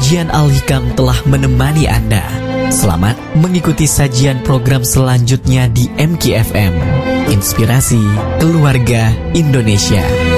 Kajian Al-Hikam telah menemani Anda. Selamat mengikuti sajian program selanjutnya di MKFM, Inspirasi Keluarga Indonesia.